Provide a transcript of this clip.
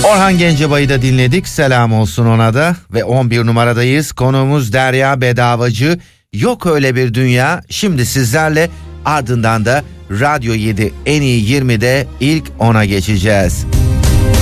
Orhan Gencebay'ı da dinledik, selam olsun ona da. Ve 11 numaradayız, konuğumuz Derya Bedavacı. Yok öyle bir dünya şimdi sizlerle, ardından da Radyo 7 en iyi 20'de ilk 10'a geçeceğiz.